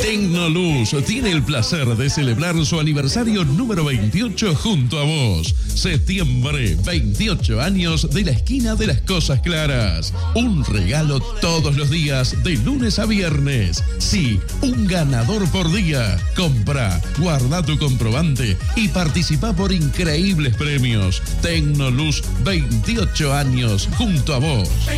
Tecnoluz tiene el placer de celebrar su aniversario número 28 junto a vos. Septiembre, 28 años de la esquina de las cosas claras. Un regalo todos los días, de lunes a viernes. Sí, un ganador por día. Compra, guarda tu comprobante y participa por increíbles premios. Tecnoluz, 28 años junto a vos.